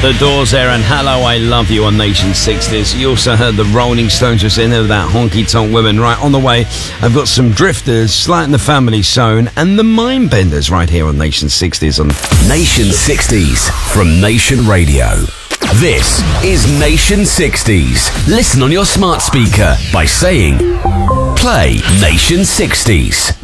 The Doors there and Hello, I Love You on Nation 60s. You also heard the Rolling Stones was in there with that honky tonk women. Right, on the way, I've got some Drifters, Slight and the Family Zone, and the Mindbenders right here on Nation 60s. On Nation 60s from Nation Radio. This is Nation 60s. Listen on your smart speaker by saying, play Nation 60s.